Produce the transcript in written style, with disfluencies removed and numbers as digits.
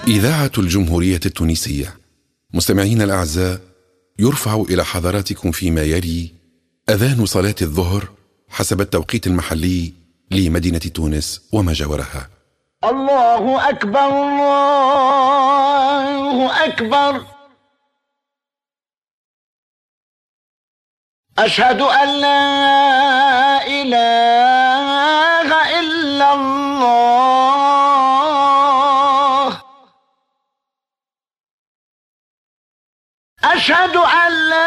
إذاعة الجمهورية التونسية. مستمعين الأعزاء، يرفع إلى حضراتكم فيما يلي أذان صلاة الظهر حسب التوقيت المحلي لمدينة تونس وما جاورها. الله أكبر الله أكبر، أشهد أن لا إله إلا الله، أشهد أن لا